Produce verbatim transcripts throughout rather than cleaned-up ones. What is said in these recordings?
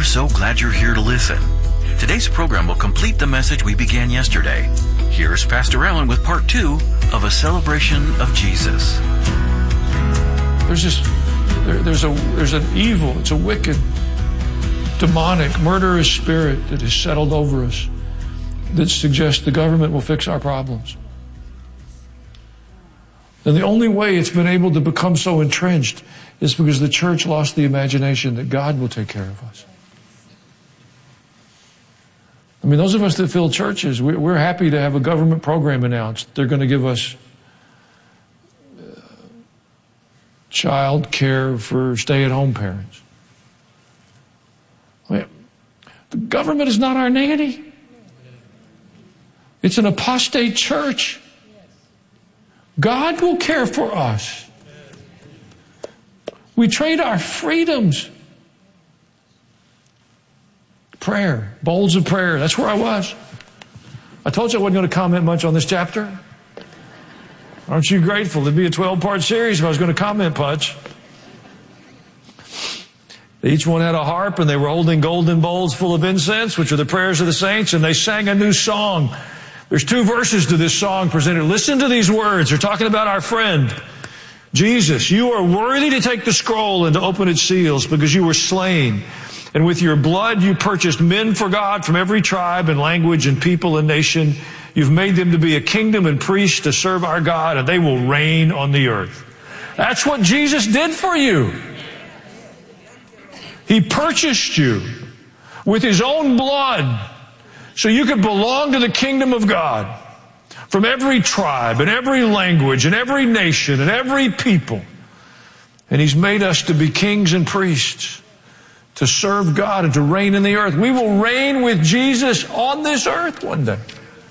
so glad you're here to listen. Today's program will complete the message we began yesterday. Here's Pastor Allen with part two of A Celebration of Jesus. There's this, there, there's a, there's an evil, it's a wicked, demonic, murderous spirit that has settled over us that suggests the government will fix our problems. And the only way it's been able to become so entrenched is because the church lost the imagination that God will take care of us. I mean, those of us that fill churches, we're happy to have a government program announced. They're going to give us child care for stay-at-home parents. Wait, the government is not our nanny. It's an apostate church. God will care for us. We trade our freedoms. Prayer, bowls of prayer. That's where I was. I told you I wasn't going to comment much on this chapter. Aren't you grateful? It'd be a twelve-part series if I was going to comment much. Each one had a harp, and they were holding golden bowls full of incense, which are the prayers of the saints, and they sang a new song. There's two verses to this song presented. Listen to these words. They're talking about our friend, Jesus. You are worthy to take the scroll and to open its seals because you were slain. And with your blood you purchased men for God from every tribe and language and people and nation. You've made them to be a kingdom and priests to serve our God, and they will reign on the earth. That's what Jesus did for you. He purchased you with His own blood so you could belong to the kingdom of God from every tribe and every language and every nation and every people. And He's made us to be kings and priests, to serve God and to reign in the earth. We will reign with Jesus on this earth one day.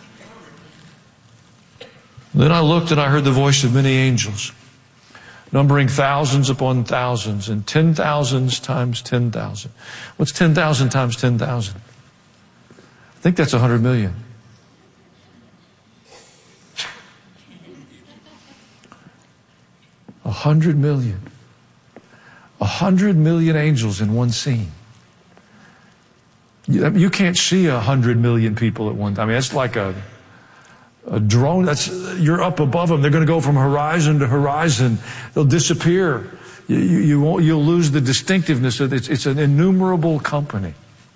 Then I looked and I heard the voice of many angels, numbering thousands upon thousands and ten thousands times ten thousand. What's ten thousand times ten thousand? I think that's a hundred million. A hundred million. A hundred million angels in one scene. You, you can't see a hundred million people at one time. I mean, that's like a, a drone. That's, you're up above them. They're going to go from horizon to horizon. They'll disappear. You, you, you won't, you'll lose the distinctiveness of it. It's, it's an innumerable company.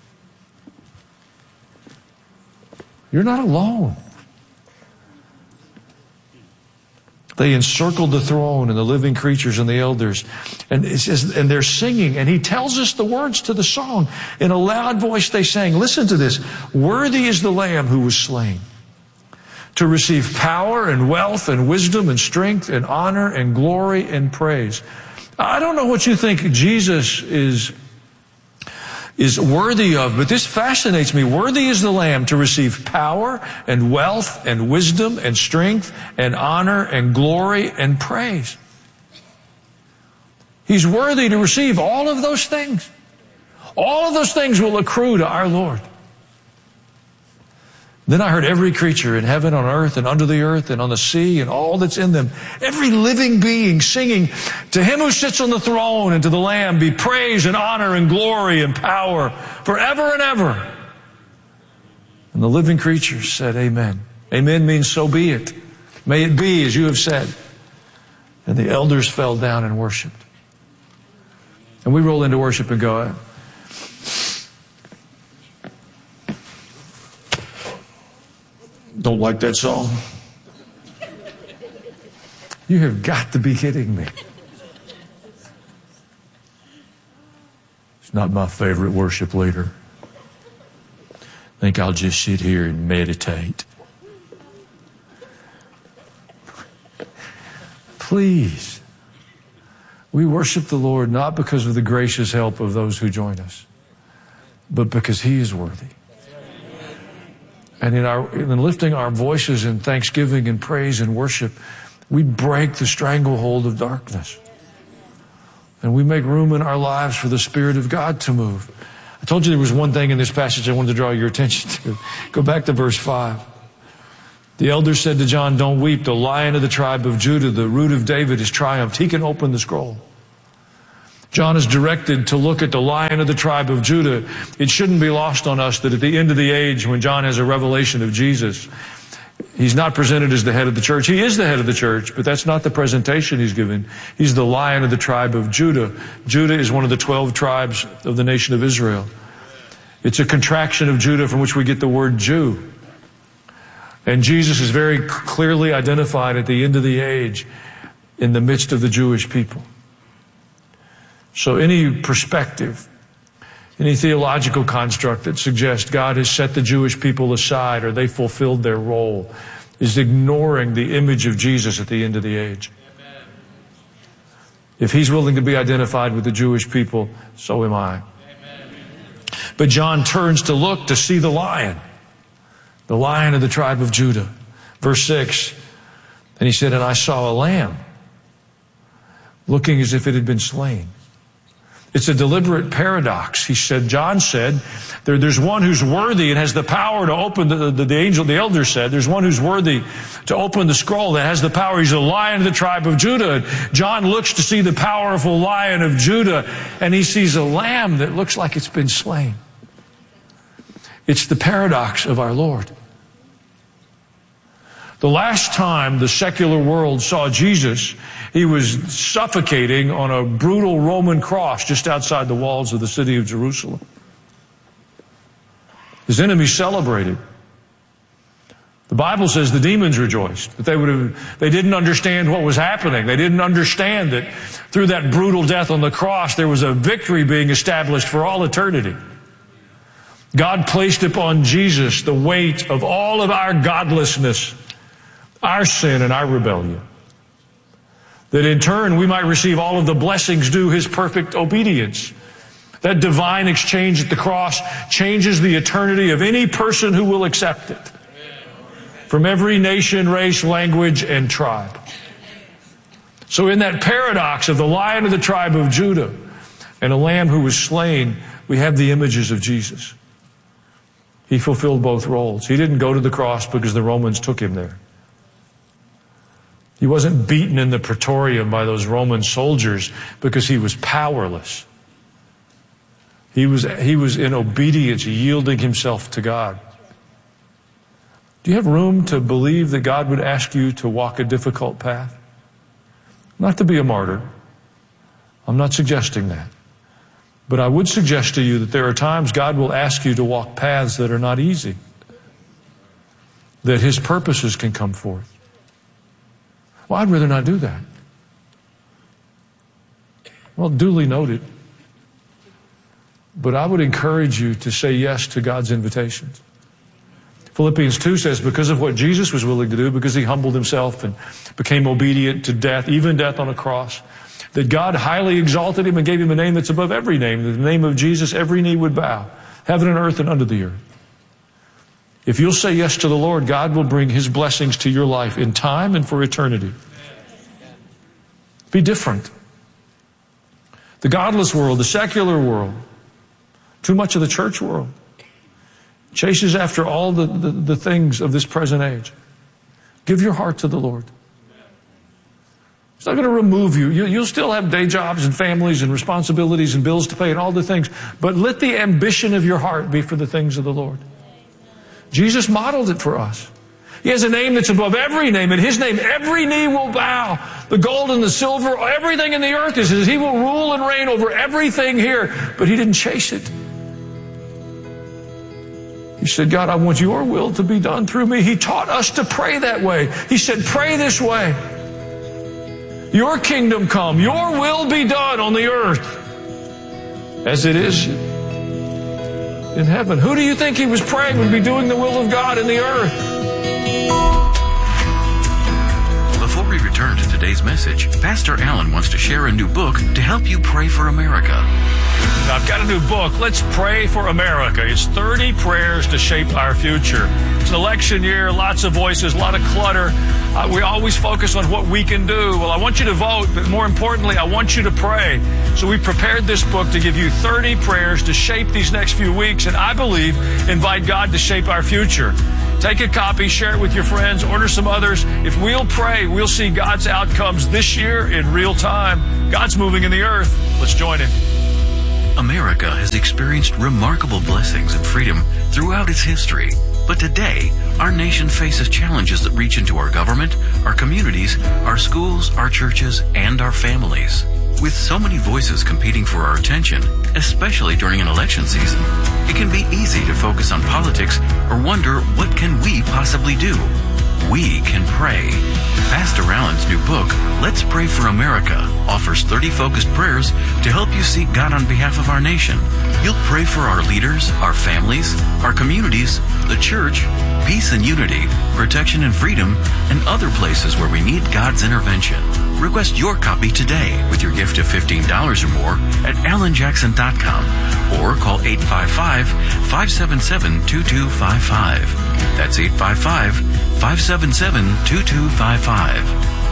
You're not alone. They encircled the throne and the living creatures and the elders. And it says, and they're singing. And He tells us the words to the song. In a loud voice they sang. Listen to this. Worthy is the Lamb who was slain to receive power and wealth and wisdom and strength and honor and glory and praise. I don't know what you think Jesus is is worthy of, but this fascinates me. Worthy is the Lamb to receive power and wealth and wisdom and strength and honor and glory and praise. He's worthy to receive all of those things. All of those things will accrue to our Lord. Then I heard every creature in heaven, on earth, and under the earth, and on the sea, and all that's in them, every living being singing, to Him who sits on the throne and to the Lamb be praise and honor and glory and power forever and ever. And the living creatures said, Amen. Amen means so be it. May it be as you have said. And the elders fell down and worshiped. And we roll into worship and go, don't like that song. You have got to be kidding me. It's not my favorite worship leader. I think I'll just sit here and meditate. Please. We worship the Lord not because of the gracious help of those who join us, but because He is worthy. And in our in lifting our voices in thanksgiving and praise and worship, we break the stranglehold of darkness. And we make room in our lives for the Spirit of God to move. I told you there was one thing in this passage I wanted to draw your attention to. Go back to verse five. The elders said to John, don't weep. The Lion of the tribe of Judah, the Root of David, has triumphed. He can open the scroll John is directed to look at the Lion of the tribe of Judah. It shouldn't be lost on us that at the end of the age, when John has a revelation of Jesus, he's not presented as the head of the church. He is the head of the church, but that's not the presentation he's given. He's the Lion of the tribe of Judah. Judah is one of the twelve tribes of the nation of Israel. It's a contraction of Judah from which we get the word Jew. And Jesus is very clearly identified at the end of the age in the midst of the Jewish people. So any perspective, any theological construct that suggests God has set the Jewish people aside or they fulfilled their role is ignoring the image of Jesus at the end of the age. Amen. If he's willing to be identified with the Jewish people, so am I. Amen. But John turns to look to see the Lion, the Lion of the tribe of Judah. Verse six, and he said, and I saw a lamb looking as if it had been slain. It's a deliberate paradox. He said, John said, there, there's one who's worthy and has the power to open, the, the, the angel, the elder said, there's one who's worthy to open the scroll that has the power. He's the Lion of the tribe of Judah. John looks to see the powerful Lion of Judah, and he sees a lamb that looks like it's been slain. It's the paradox of our Lord. The last time the secular world saw Jesus, he was suffocating on a brutal Roman cross just outside the walls of the city of Jerusalem. His enemies celebrated. The Bible says the demons rejoiced, but they would have, they didn't understand what was happening. They didn't understand that through that brutal death on the cross, there was a victory being established for all eternity. God placed upon Jesus the weight of all of our godlessness, our sin and our rebellion, that in turn we might receive all of the blessings due his perfect obedience. That divine exchange at the cross changes the eternity of any person who will accept it, from every nation, race, language, and tribe. So in that paradox of the Lion of the tribe of Judah and a lamb who was slain, we have the images of Jesus. He fulfilled both roles. He didn't go to the cross because the Romans took him there. He wasn't beaten in the Praetorium by those Roman soldiers because he was powerless. He was, he was in obedience, yielding himself to God. Do you have room to believe that God would ask you to walk a difficult path? Not to be a martyr. I'm not suggesting that. But I would suggest to you that there are times God will ask you to walk paths that are not easy, that his purposes can come forth. Well, I'd rather not do that. Well, duly noted. But I would encourage you to say yes to God's invitations. Philippians two says, because of what Jesus was willing to do, because he humbled himself and became obedient to death, even death on a cross, that God highly exalted him and gave him a name that's above every name. In the name of Jesus, every knee would bow, heaven and earth and under the earth. If you'll say yes to the Lord, God will bring his blessings to your life in time and for eternity. Be different. The godless world, the secular world, too much of the church world, chases after all the, the, the things of this present age. Give your heart to the Lord. It's not going to remove you. you. You'll still have day jobs and families and responsibilities and bills to pay and all the things. But let the ambition of your heart be for the things of the Lord. Jesus modeled it for us. He has a name that's above every name. In his name, every knee will bow. The gold and the silver, everything in the earth is his. He will rule and reign over everything here. But he didn't chase it. He said, God, I want your will to be done through me. He taught us to pray that way. He said, pray this way. Your kingdom come. Your will be done on the earth as it is in heaven. Who do you think he was praying would be doing the will of God in the earth? Before we return to today's message, Pastor Allen wants to share a new book to help you pray for America. I've got a new book, Let's Pray for America. It's thirty prayers to shape our future. It's an election year, lots of voices, a lot of clutter. Uh, we always focus on what we can do. Well, I want you to vote, but more importantly, I want you to pray. So we prepared this book to give you thirty prayers to shape these next few weeks, and I believe invite God to shape our future. Take a copy, share it with your friends, order some others. If we'll pray, we'll see God's outcomes this year in real time. God's moving in the earth. Let's join him. America has experienced remarkable blessings and freedom throughout its history. But today, our nation faces challenges that reach into our government, our communities, our schools, our churches, and our families. With so many voices competing for our attention, especially during an election season, it can be easy to focus on politics or wonder, what can we possibly do? We can pray. Pastor Allen's new book, Let's Pray for America, offers thirty focused prayers to help you seek God on behalf of our nation. You'll pray for our leaders, our families, our communities, the church, peace and unity, protection and freedom, and other places where we need God's intervention. Request your copy today with your gift of fifteen dollars or more at alan jackson dot com or call eight five five, five seven seven, two two five five. That's eight five five, five seven seven, two two five five.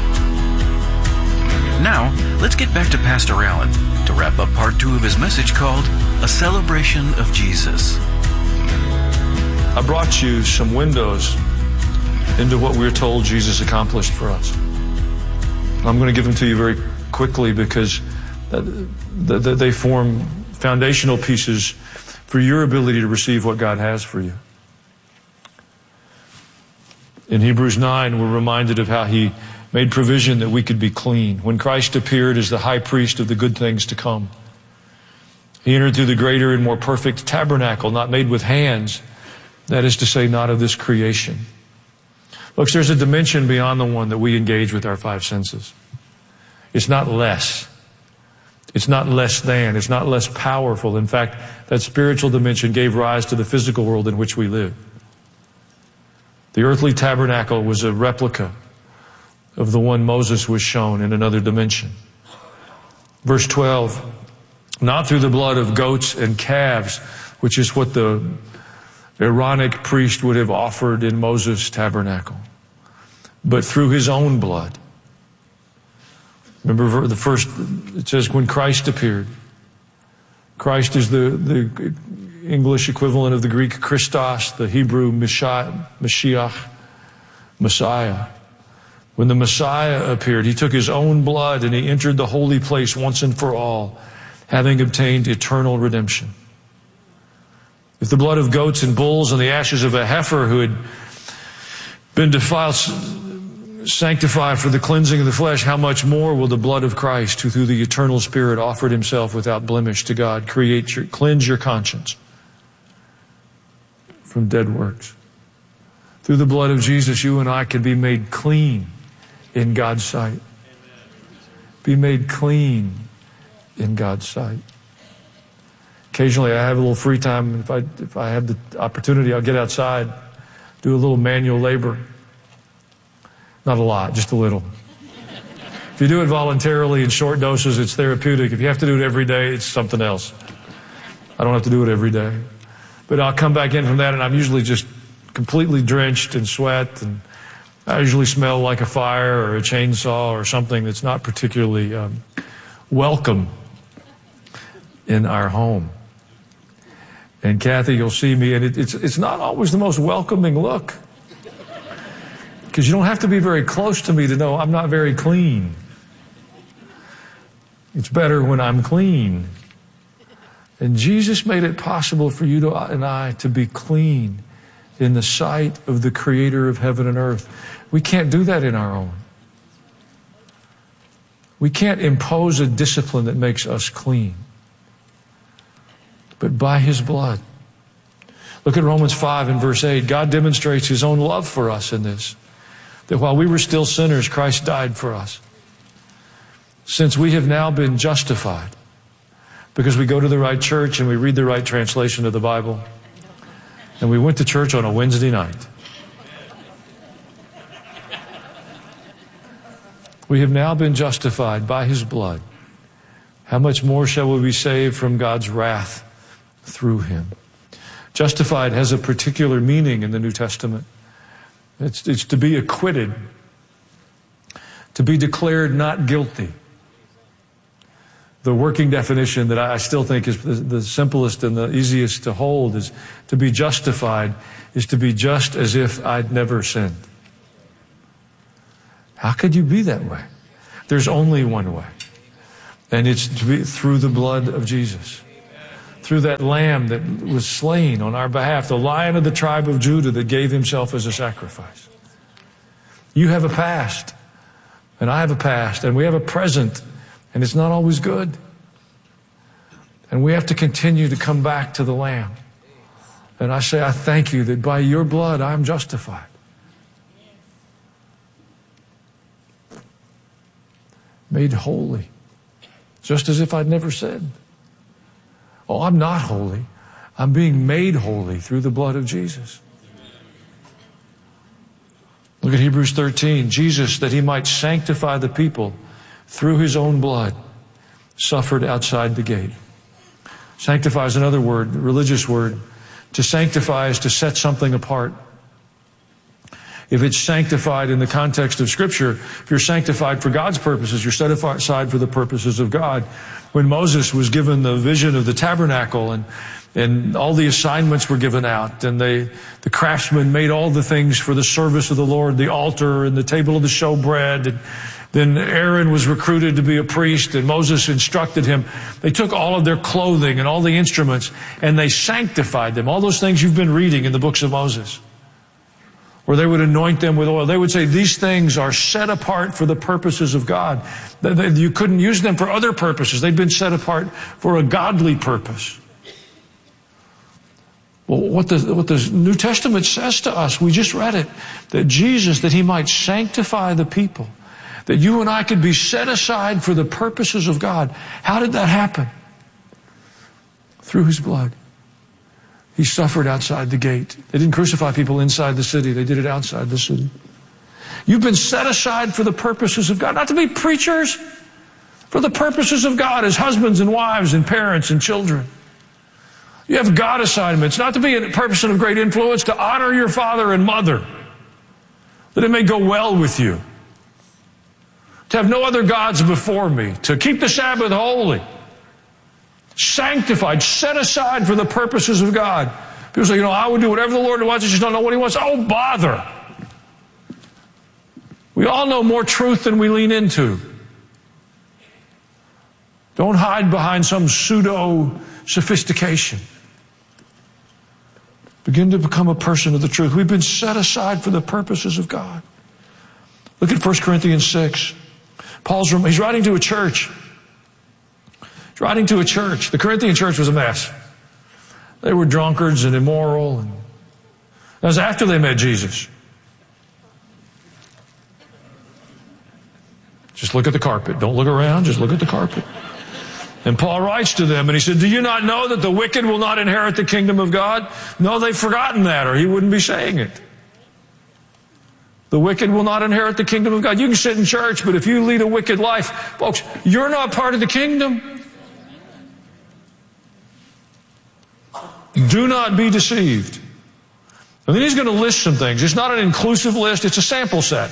Now, let's get back to Pastor Allen to wrap up part two of his message called A Celebration of Jesus. I brought you some windows into what we're told Jesus accomplished for us. I'm going to give them to you very quickly because they form foundational pieces for your ability to receive what God has for you. In Hebrews nine, we're reminded of how He made provision that we could be clean. When Christ appeared as the high priest of the good things to come, He entered through the greater and more perfect tabernacle, not made with hands, that is to say, not of this creation. Folks, there's a dimension beyond the one that we engage with our five senses. It's not less. It's not less than. It's not less powerful. In fact, that spiritual dimension gave rise to the physical world in which we live. The earthly tabernacle was a replica of the one Moses was shown in another dimension. Verse twelve, not through the blood of goats and calves, which is what the Aaronic priest would have offered in Moses' tabernacle, but through His own blood. Remember the first, it says when Christ appeared. Christ is the, the English equivalent of the Greek Christos, the Hebrew Mashiach, Messiah. When the Messiah appeared, He took His own blood and He entered the holy place once and for all, having obtained eternal redemption. If the blood of goats and bulls and the ashes of a heifer who had been defiled sanctify for the cleansing of the flesh, how much more will the blood of Christ, who through the eternal Spirit offered Himself without blemish to God, create your, cleanse your conscience from dead works. Through the blood of Jesus, you and I can be made clean in God's sight. Be made clean in God's sight. Occasionally I have a little free time. If I, if I have the opportunity, I'll get outside, do a little manual labor. Not a lot, just a little. If you do it voluntarily in short doses, it's therapeutic. If you have to do it every day, it's something else. I don't have to do it every day. But I'll come back in from that and I'm usually just completely drenched in sweat, and I usually smell like a fire or a chainsaw or something that's not particularly um, welcome in our home. And Kathy, you'll see me, and it, it's it's not always the most welcoming look, because you don't have to be very close to me to know I'm not very clean. It's better when I'm clean. And Jesus made it possible for you to, and I to be clean in the sight of the Creator of heaven and earth. We can't do that in our own. We can't impose a discipline that makes us clean. But by His blood. Look at Romans five and verse eight. God demonstrates His own love for us in this, that while we were still sinners, Christ died for us. Since we have now been justified, because we go to the right church and we read the right translation of the Bible, and we went to church on a Wednesday night. We have now been justified by His blood. How much more shall we be saved from God's wrath through Him? Justified has a particular meaning in the New Testament. It's, it's to be acquitted, to be declared not guilty. The working definition that I still think is the, the simplest and the easiest to hold is to be justified is to be just as if I'd never sinned. How could you be that way? There's only one way. And it's to be through the blood of Jesus. Through that lamb that was slain on our behalf, the Lion of the tribe of Judah that gave himself as a sacrifice. You have a past, and I have a past, and we have a present, and it's not always good. And we have to continue to come back to the Lamb. And I say, I thank you that by your blood I'm justified. Made holy. Just as if I'd never sinned. Oh, I'm not holy. I'm being made holy through the blood of Jesus. Look at Hebrews thirteen. Jesus, that he might sanctify the people through his own blood, suffered outside the gate. Sanctify is another word, religious word. To sanctify is to set something apart. If it's sanctified in the context of Scripture, if you're sanctified for God's purposes, you're set aside for the purposes of God. When Moses was given the vision of the tabernacle and and all the assignments were given out, and they, the craftsmen made all the things for the service of the Lord, the altar and the table of the showbread, and then Aaron was recruited to be a priest, and Moses instructed him. They took all of their clothing and all the instruments, and they sanctified them. All those things you've been reading in the books of Moses. Or they would anoint them with oil. They would say these things are set apart for the purposes of God. You couldn't use them for other purposes. They'd been set apart for a godly purpose. Well, what the, what the New Testament says to us, we just read it, that Jesus, that he might sanctify the people, that you and I could be set aside for the purposes of God. How did that happen? Through his blood. He suffered outside the gate. They didn't crucify people inside the city. They did it outside the city. You've been set aside for the purposes of God. Not to be preachers, for the purposes of God as husbands and wives and parents and children. You have God assignments, not to be a person of great influence, to honor your father and mother, that it may go well with you. To have no other gods before me, to keep the Sabbath holy. Sanctified, set aside for the purposes of God. People say, you know, I would do whatever the Lord wants, I just don't know what he wants. Oh, bother. We all know more truth than we lean into. Don't hide behind some pseudo sophistication. Begin to become a person of the truth. We've been set aside for the purposes of God. Look at First Corinthians six. Paul's, he's writing to a church. He's writing to a church. The Corinthian church was a mess. They were drunkards and immoral. And that was after they met Jesus. Just look at the carpet. Don't look around. Just look at the carpet. And Paul writes to them and he said, do you not know that the wicked will not inherit the kingdom of God? No, they've forgotten that, or he wouldn't be saying it. The wicked will not inherit the kingdom of God. You can sit in church, but if you lead a wicked life, folks, you're not part of the kingdom. Do not be deceived. And then he's going to list some things. It's not an inclusive list, it's a sample set.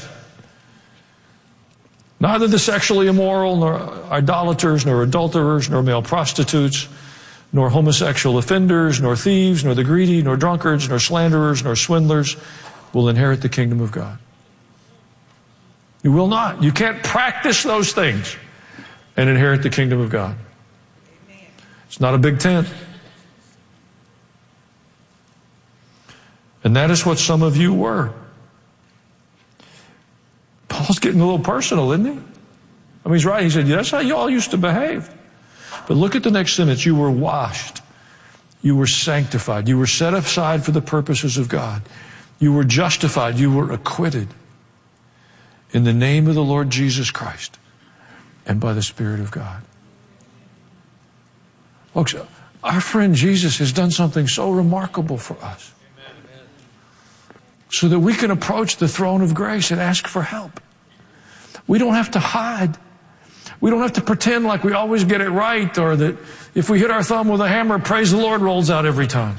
Neither the sexually immoral, nor idolaters, nor adulterers, nor male prostitutes, nor homosexual offenders, nor thieves, nor the greedy, nor drunkards, nor slanderers, nor swindlers will inherit the kingdom of God. You will not. You can't practice those things and inherit the kingdom of God. It's not a big tent. And that is what some of you were. Paul's getting a little personal, isn't he? I mean, he's right. He said, yeah, that's how you all used to behave. But look at the next sentence. You were washed. You were sanctified. You were set aside for the purposes of God. You were justified. You were acquitted in the name of the Lord Jesus Christ and by the Spirit of God. Folks, our friend Jesus has done something so remarkable for us, so that we can approach the throne of grace and ask for help. We don't have to hide. We don't have to pretend like we always get it right, or that if we hit our thumb with a hammer, praise the Lord rolls out every time.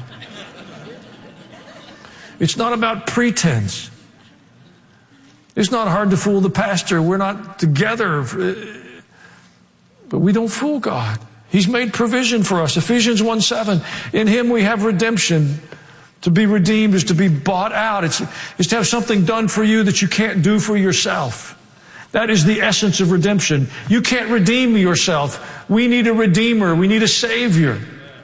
It's not about pretense. It's not hard to fool the pastor. We're not together. But we don't fool God. He's made provision for us. Ephesians one seven. In him we have redemption. To be redeemed is to be bought out. It's, it's to have something done for you that you can't do for yourself. That is the essence of redemption. You can't redeem yourself. We need a redeemer. We need a savior.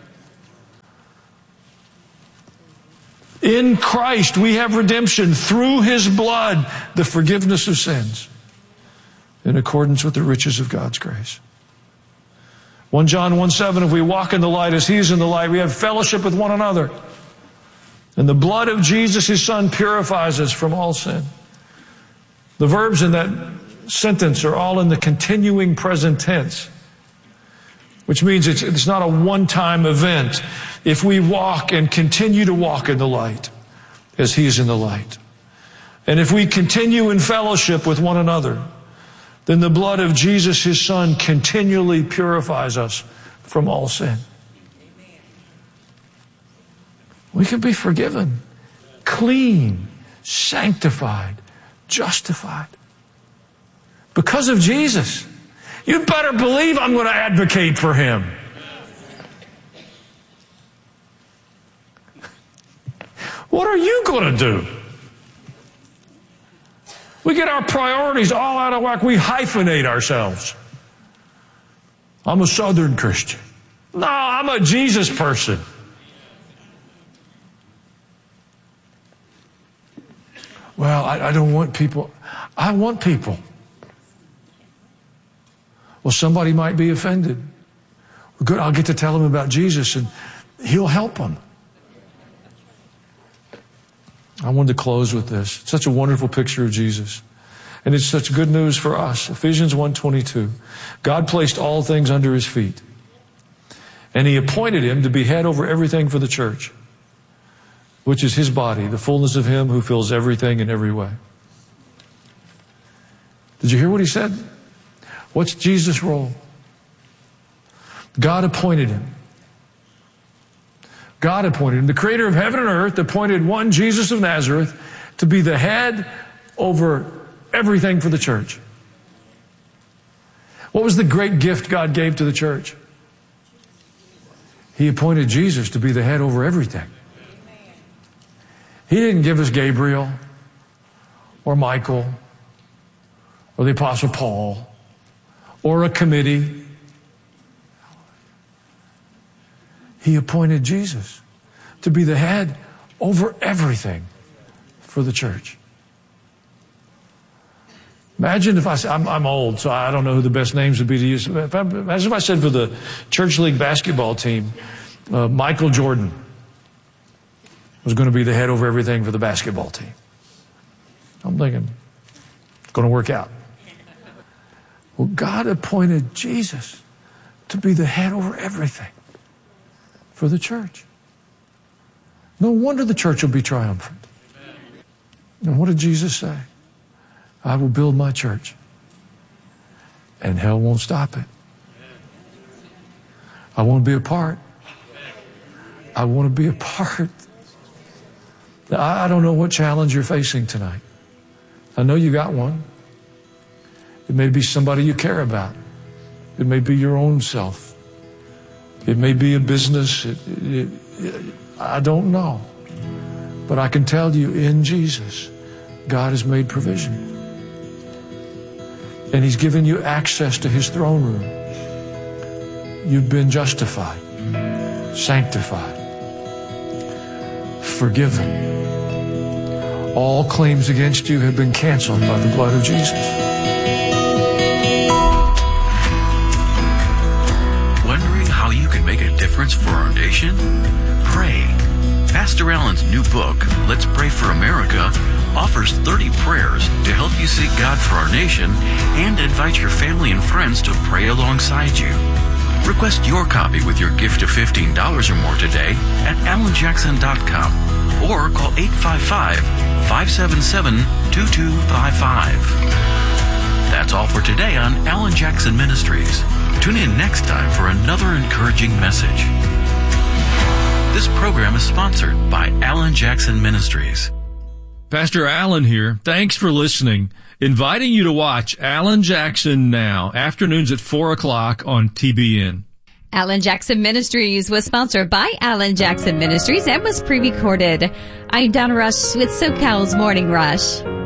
In Christ, we have redemption through His blood, the forgiveness of sins, in accordance with the riches of God's grace. First John one seven, if we walk in the light as He is in the light, we have fellowship with one another. And the blood of Jesus, His Son, purifies us from all sin. The verbs in that sentence are all in the continuing present tense, which means it's, it's not a one-time event. If we walk and continue to walk in the light as He is in the light, and if we continue in fellowship with one another, then the blood of Jesus, His Son, continually purifies us from all sin. We can be forgiven, clean, sanctified, justified because of Jesus. You better believe I'm going to advocate for Him. What are you going to do? We get our priorities all out of whack. We hyphenate ourselves. I'm a Southern Christian. No, I'm a Jesus person. Well, I, I don't want people. I want people. Well, somebody might be offended. Well, good, I'll get to tell them about Jesus and He'll help them. I wanted to close with this. It's such a wonderful picture of Jesus. And it's such good news for us. Ephesians one twenty-two. God placed all things under His feet. And He appointed Him to be head over everything for the church, which is His body, the fullness of Him who fills everything in every way. Did you hear what He said? What's Jesus' role? God appointed Him. God appointed Him. The Creator of heaven and earth appointed one, Jesus of Nazareth, to be the head over everything for the church. What was the great gift God gave to the church? He appointed Jesus to be the head over everything. He didn't give us Gabriel or Michael or the Apostle Paul or a committee. He appointed Jesus to be the head over everything for the church. Imagine if I said, I'm, I'm old, so I don't know who the best names would be to use. If I, imagine if I said for the church league basketball team, uh, Michael Jordan was going to be the head over everything for the basketball team. I'm thinking, it's going to work out. Well, God appointed Jesus to be the head over everything for the church. No wonder the church will be triumphant. And what did Jesus say? I will build my church, and hell won't stop it. I want to be a part. I want to be a part. I don't know what challenge you're facing tonight. I know you got one. It may be somebody you care about. It may be your own self. It may be a business. It, it, it, I don't know. But I can tell you, in Jesus, God has made provision. And He's given you access to His throne room. You've been justified, sanctified, forgiven. All claims against you have been canceled by the blood of Jesus. Wondering how you can make a difference for our nation? Pray. Pastor Allen's new book, Let's Pray for America, offers thirty prayers to help you seek God for our nation and invite your family and friends to pray alongside you. Request your copy with your gift of fifteen dollars or more today at alan jackson dot com or call eight five five, five seven seven, two two five five. That's all for today on Alan Jackson Ministries. Tune in next time for another encouraging message. This program is sponsored by Alan Jackson Ministries. Pastor Allen here. Thanks for listening. Inviting you to watch Alan Jackson Now, afternoons at four o'clock on T B N. Alan Jackson Ministries was sponsored by Alan Jackson Ministries and was pre-recorded. I'm Donna Rush with SoCal's Morning Rush.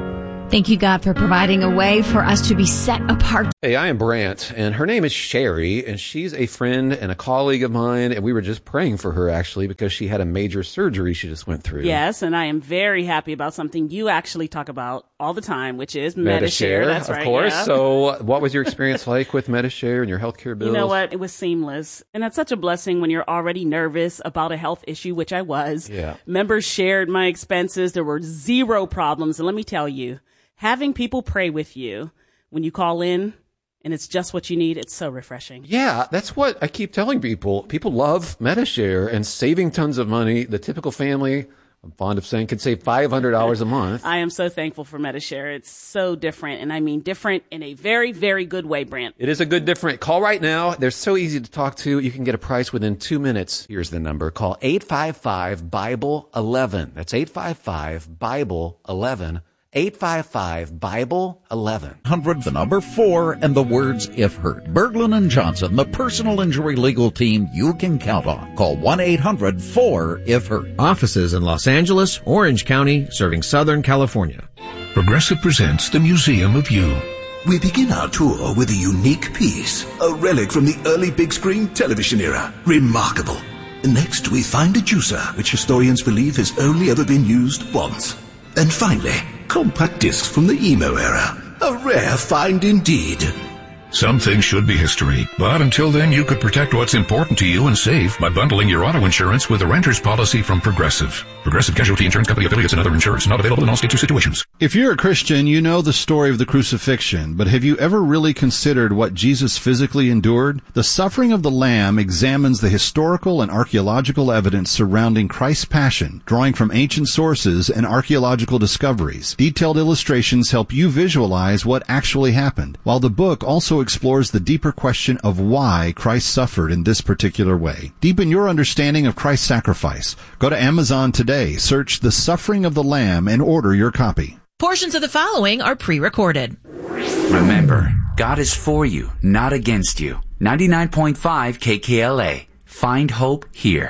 Thank you, God, for providing a way for us to be set apart. Hey, I am Brant, and her name is Sherry, and she's a friend and a colleague of mine, and we were just praying for her, actually, because she had a major surgery she just went through. Yes, and I am very happy about something you actually talk about all the time, which is Medi-Share. That's right. Of course. Yeah. So what was your experience like with Medi-Share and your healthcare bills? You know what? It was seamless. And that's such a blessing when you're already nervous about a health issue, which I was. Yeah. Members shared my expenses. There were zero problems. And let me tell you, having people pray with you when you call in and it's just what you need, it's so refreshing. Yeah, that's what I keep telling people. People love Medi-Share and saving tons of money. The typical family, I'm fond of saying, can save five hundred dollars a month. I am so thankful for Medi-Share. It's so different, and I mean different in a very, very good way, Brant. It is a good different. Call right now. They're so easy to talk to. You can get a price within two minutes. Here's the number. Call eight five five, Bible eleven. That's eight five five, Bible eleven. eight five five, Bible eleven. one hundred, the number four, and the words if hurt. Berglund and Johnson, the personal injury legal team you can count on. Call one eight hundred four if hurt. Offices in Los Angeles, Orange County, serving Southern California. Progressive presents the Museum of You. We begin our tour with a unique piece, a relic from the early big screen television era. Remarkable. Next, we find a juicer, which historians believe has only ever been used once. And finally, compact discs from the emo era. A rare find indeed. Some things should be history, but until then you could protect what's important to you and save by bundling your auto insurance with a renter's policy from Progressive. Progressive Casualty Insurance Company affiliates and other insurers. Not available in all states or situations. If you're a Christian, you know the story of the crucifixion, but have you ever really considered what Jesus physically endured? The Suffering of the Lamb examines the historical and archaeological evidence surrounding Christ's passion, drawing from ancient sources and archaeological discoveries. Detailed illustrations help you visualize what actually happened, while the book also explores the deeper question of why Christ suffered in this particular way. Deepen your understanding of Christ's sacrifice. Go to Amazon today, search The Suffering of the Lamb, and order your copy. Portions of the following are pre-recorded. Remember, God is for you, not against you. ninety-nine point five K K L A. Find hope here.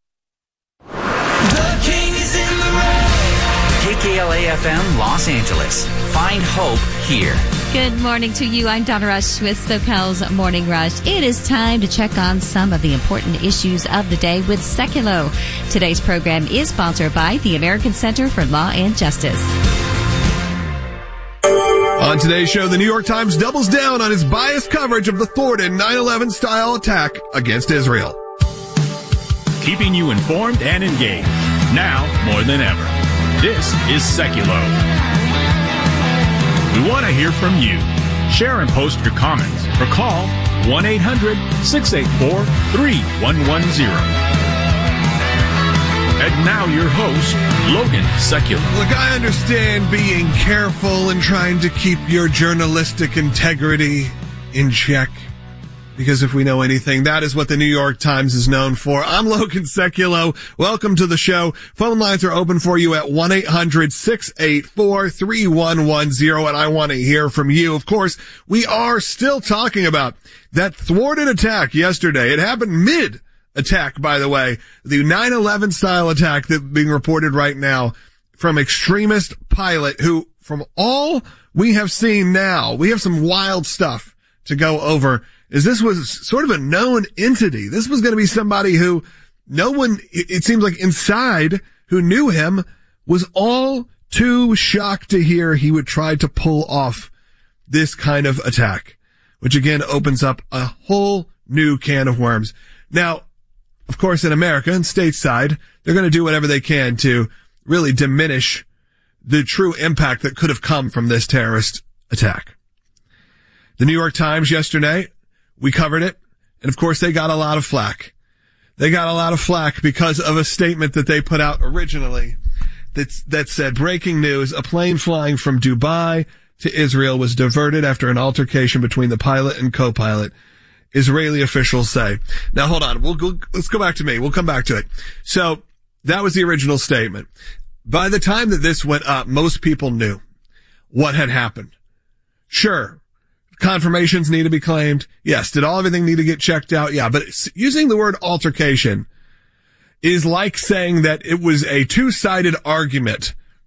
The King is in the rain. K K L A F M, Los Angeles. Find hope here. Good morning to you. I'm Donna Rush with SoCal's Morning Rush. It is time to check on some of the important issues of the day with Seculo. Today's program is sponsored by the American Center for Law and Justice. On today's show, the New York Times doubles down on its biased coverage of the thwarted nine eleven style attack against Israel. Keeping you informed and engaged, now more than ever. This is Seculo. We want to hear from you. Share and post your comments or call one eight hundred six eight four three one one zero. And now your host, Logan Seculo. Look, I understand being careful and trying to keep your journalistic integrity in check. Because if we know anything, that is what the New York Times is known for. I'm Logan Seculo. Welcome to the show. Phone lines are open for you at one eight hundred six eight four three one one zero, and I want to hear from you. Of course, we are still talking about that thwarted attack yesterday. It happened mid-attack, by the way. The nine eleven style attack that's being reported right now from extremist pilot who, from all we have seen now, we have some wild stuff to go over. Is this was sort of a known entity. This was going to be somebody who no one, it seems like inside, who knew him was all too shocked to hear he would try to pull off this kind of attack, which again opens up a whole new can of worms. Now, of course, in America and stateside, they're going to do whatever they can to really diminish the true impact that could have come from this terrorist attack. The New York Times yesterday, we covered it, and of course they got a lot of flack. They got a lot of flack because of a statement that they put out originally that, that said, breaking news, a plane flying from Dubai to Israel was diverted after an altercation between the pilot and co-pilot, Israeli officials say. Now hold on, we'll go, let's go back to me. We'll come back to it. So that was the original statement. By the time that this went up, most people knew what had happened. Sure. Confirmations need to be claimed. Yes. Did all everything need to get checked out? Yeah. But using the word altercation is like saying that it was a two-sided argument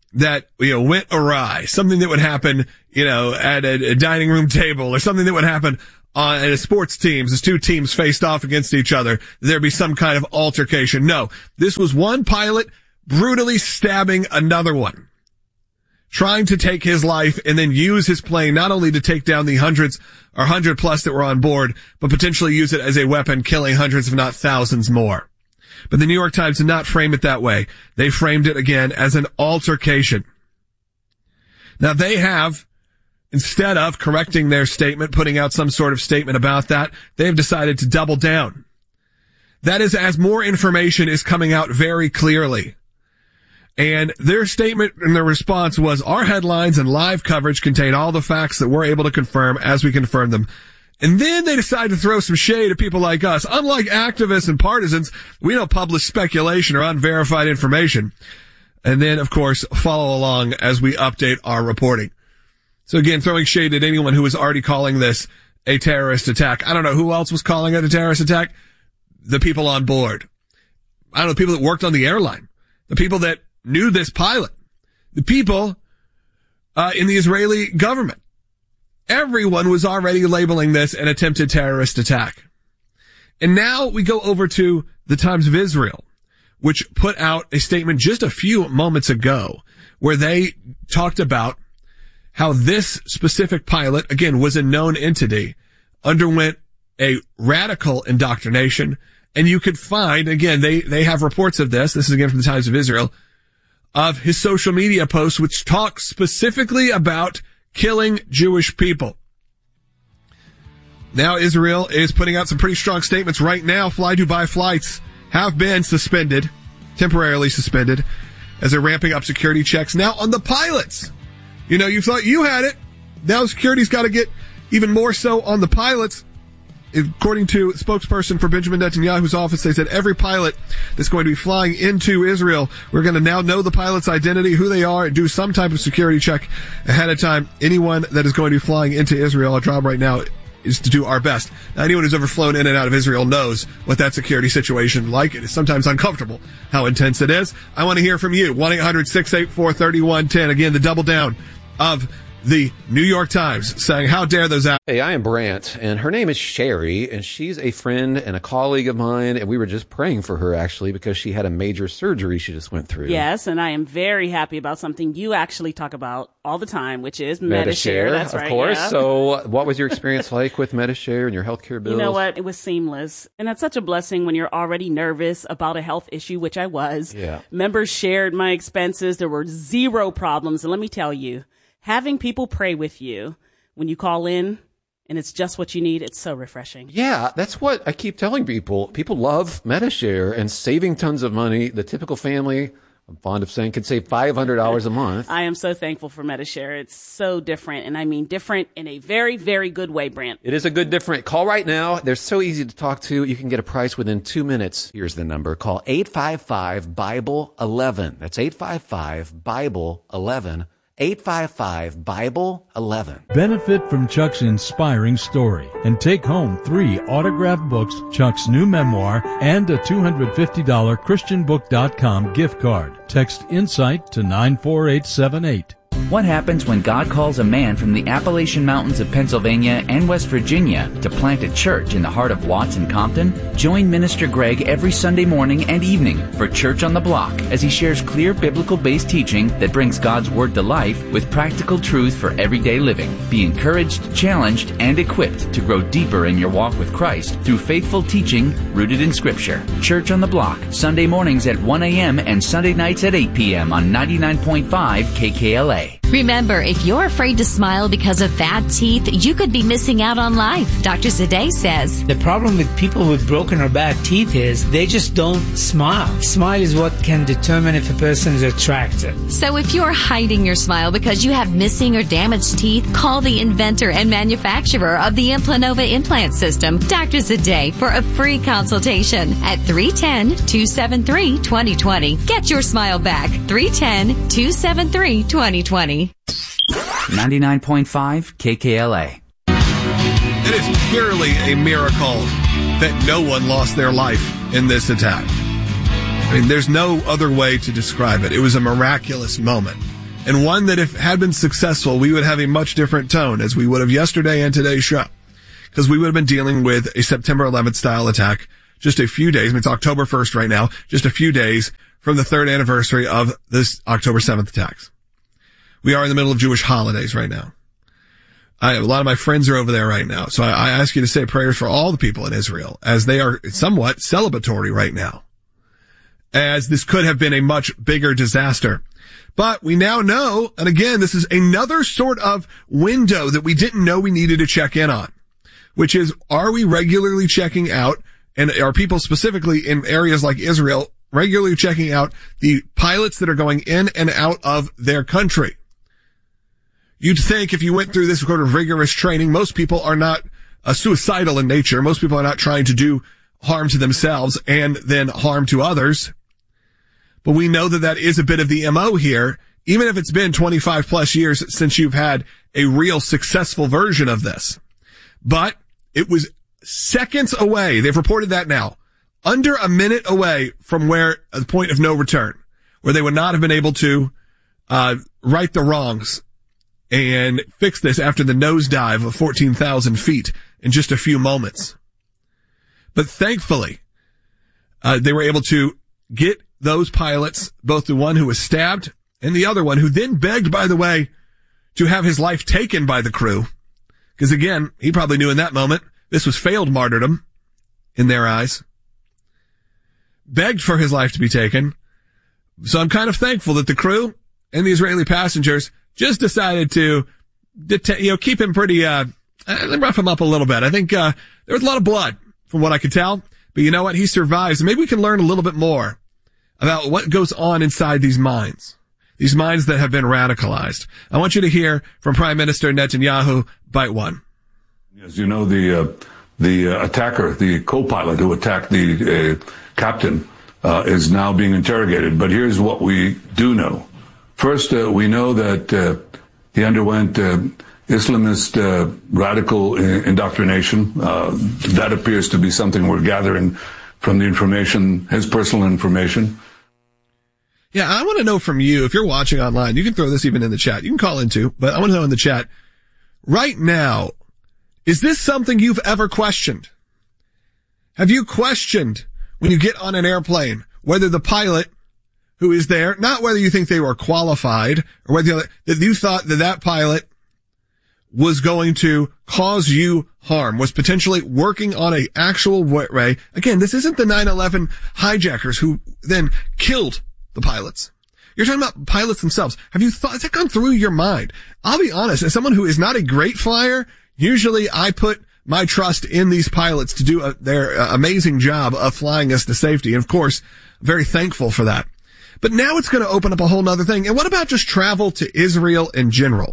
that, you know, went awry, something that would happen, you know, at a, a dining room table, or something that would happen on at a sports teams as two teams faced off against each other, there'd be some kind of altercation. No, this was one pilot brutally stabbing another one, trying to take his life and then use his plane not only to take down the hundreds or hundred plus that were on board, but potentially use it as a weapon, killing hundreds if not thousands more. But the New York Times did not frame it that way. They framed it again as an altercation. Now they have, instead of correcting their statement, putting out some sort of statement about that, they have decided to double down. That is as more information is coming out very clearly. And their statement and their response was, our headlines and live coverage contain all the facts that we're able to confirm as we confirm them. And then they decide to throw some shade at people like us. Unlike activists and partisans, we don't publish speculation or unverified information. And then, of course, follow along as we update our reporting. So again, throwing shade at anyone who was already calling this a terrorist attack. I don't know who else was calling it a terrorist attack. The people on board. I don't know, the people that worked on the airline. The people that knew this pilot. The people uh, in the Israeli government. Everyone was already labeling this an attempted terrorist attack. And now we go over to the Times of Israel, which put out a statement just a few moments ago where they talked about how this specific pilot, again, was a known entity, underwent a radical indoctrination. And you could find, again, they, they have reports of this. This is again from the Times of Israel, of his social media posts, which talk specifically about killing Jewish people. Now Israel is putting out some pretty strong statements right now. Fly Dubai flights have been suspended, temporarily suspended, as they're ramping up security checks now on the pilots. You know, you thought you had it. Now security's got to get even more so on the pilots. According to spokesperson for Benjamin Netanyahu's office, they said every pilot that's going to be flying into Israel, we're going to now know the pilot's identity, who they are, and do some type of security check ahead of time. Anyone that is going to be flying into Israel, our job right now is to do our best. Now, anyone who's ever flown in and out of Israel knows what that security situation like. It is sometimes uncomfortable how intense it is. I want to hear from you. one eight hundred six eight four three one one zero. Again, the double down of the New York Times saying, how dare those out. Hey, I am Brant, and her name is Sherry, and she's a friend and a colleague of mine, and we were just praying for her, actually, because she had a major surgery she just went through. Yes, and I am very happy about something you actually talk about all the time, which is Medi-Share. Medi-Share, That's of right, course. yeah. So what was your experience like with Medi-Share and your healthcare bills? You know what? It was seamless. And that's such a blessing when you're already nervous about a health issue, which I was. Yeah. Members shared my expenses. There were zero problems. And let me tell you, having people pray with you when you call in and it's just what you need, it's so refreshing. Yeah, that's what I keep telling people. People love Medi-Share and saving tons of money. The typical family, I'm fond of saying, can save five hundred dollars a month. I am so thankful for Medi-Share. It's so different, and I mean different in a very, very good way, Brant. It is a good different. Call right now. They're so easy to talk to. You can get a price within two minutes. Here's the number. Call eight five five, Bible eleven. That's eight five five, Bible eleven. eight five five, Bible eleven. Benefit from Chuck's inspiring story and take home three autographed books, Chuck's new memoir, and a two hundred fifty dollars Christian book dot com gift card. Text INSIGHT to nine four eight seven eight. What happens when God calls a man from the Appalachian Mountains of Pennsylvania and West Virginia to plant a church in the heart of Watts and Compton? Join Minister Greg every Sunday morning and evening for Church on the Block as he shares clear biblical-based teaching that brings God's Word to life with practical truth for everyday living. Be encouraged, challenged, and equipped to grow deeper in your walk with Christ through faithful teaching rooted in Scripture. Church on the Block, Sunday mornings at one a.m. and Sunday nights at eight p.m. on ninety-nine point five K K L A. Remember, if you're afraid to smile because of bad teeth, you could be missing out on life. Doctor Zadeh says, the problem with people with broken or bad teeth is they just don't smile. Smile is what can determine if a person is attractive. So if you're hiding your smile because you have missing or damaged teeth, call the inventor and manufacturer of the Implanova implant system, Doctor Zadeh, for a free consultation at three one zero, two seven three, two zero two zero. Get your smile back. three one zero, two seven three, two zero two zero. ninety-nine point five K K L A. It is purely a miracle that no one lost their life in this attack. I mean, there's no other way to describe it. It was a miraculous moment. and one that if had been successful, we would have a much different tone as we would have yesterday and today's show. Because we would have been dealing with a September eleventh style attack just a few days. I mean, it's October first right now, just a few days from the third anniversary of this October seventh attacks. We are in the middle of Jewish holidays right now. I, a lot of my friends are over there right now. So I, I ask you to say prayers for all the people in Israel as they are somewhat celebratory right now, as this could have been a much bigger disaster. But we now know, and again, this is another sort of window that we didn't know we needed to check in on, which is, are we regularly checking out, and are people specifically in areas like Israel regularly checking out the pilots that are going in and out of their country? You'd think if you went through this sort of rigorous training, most people are not uh, suicidal in nature. Most people are not trying to do harm to themselves and then harm to others. But we know that that is a bit of the M O here, even if it's been twenty-five plus years since you've had a real successful version of this. But it was seconds away. They've reported that now. Under a minute away from where the point of no return, where they would not have been able to uh right the wrongs and fix this after the nosedive of fourteen thousand feet in just a few moments. But thankfully, uh, they were able to get those pilots, both the one who was stabbed and the other one who then begged, by the way, to have his life taken by the crew. Because again, he probably knew in that moment this was failed martyrdom in their eyes. Begged for his life to be taken. So I'm kind of thankful that the crew and the Israeli passengers just decided to, deta- you know, keep him pretty, uh, uh, rough him up a little bit. I think, uh, there was a lot of blood from what I could tell, but you know what? He survives. And maybe we can learn a little bit more about what goes on inside these minds, these minds that have been radicalized. I want you to hear from Prime Minister Netanyahu, bite one. As you know, the, uh, the uh, attacker, the co-pilot who attacked the uh, captain, uh, is now being interrogated. But here's what we do know. First, uh, we know that uh, he underwent uh, Islamist uh, radical indoctrination. Uh, that appears to be something we're gathering from the information, his personal information. Yeah, I want to know from you, if you're watching online, you can throw this even in the chat. You can call in too, but I want to know in the chat, right now, is this something you've ever questioned? Have you questioned when you get on an airplane whether the pilot who is there, not whether you think they were qualified or whether that you thought that that pilot was going to cause you harm, was potentially working on an actual way. Again, this isn't the nine eleven hijackers who then killed the pilots. You're talking about pilots themselves. Have you thought, has that gone through your mind? I'll be honest, as someone who is not a great flyer, usually I put my trust in these pilots to do a, their uh, amazing job of flying us to safety. And of course, I'm very thankful for that. But now it's going to open up a whole nother thing. And what about just travel to Israel in general?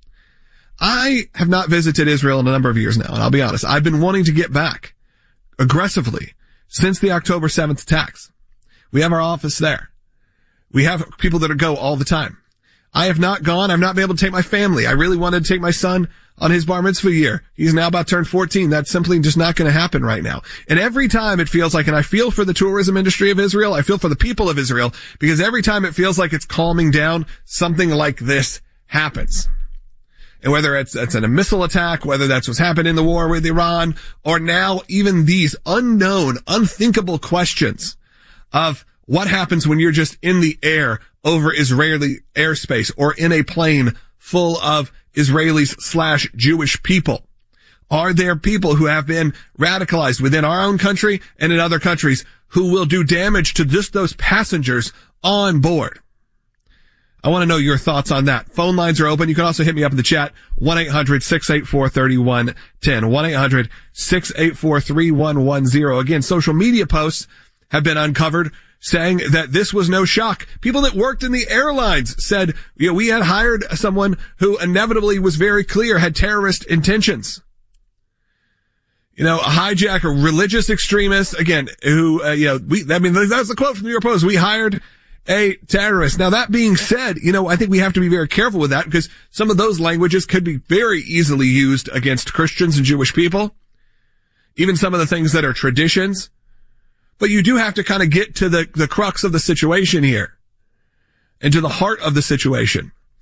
I have not visited Israel in a number of years now, and I'll be honest, I've been wanting to get back aggressively since the October seventh attacks. We have our office there. We have people that go all the time. I have not gone. I've not been able to take my family. I really wanted to take my son on his bar mitzvah year. He's now about to turn fourteen. That's simply just not going to happen right now. And every time it feels like, and I feel for the tourism industry of Israel, I feel for the people of Israel, because every time it feels like it's calming down, something like this happens. And whether it's, it's a missile attack, whether that's what's happened in the war with Iran, or now even these unknown, unthinkable questions of what happens when you're just in the air over Israeli airspace or in a plane full of Israelis slash Jewish people. Are there people who have been radicalized within our own country and in other countries who will do damage to just those passengers on board? I want to know your thoughts on that. Phone lines are open. You can also hit me up in the chat. one eight hundred six eight four three one one zero. one eight hundred six eight four three one one zero. Again, social media posts have been uncovered saying that this was no shock. People that worked in the airlines said, you know, we had hired someone who inevitably was very clear had terrorist intentions. You know, a hijacker, religious extremists, again, who, uh, you know, we, I mean, that's the quote from the New York Post. We hired a terrorist. Now, that being said, you know, I think we have to be very careful with that because some of those languages could be very easily used against Christians and Jewish people. Even some of the things that are traditions. But you do have to kind of get to the, the crux of the situation here and to the heart of the situation.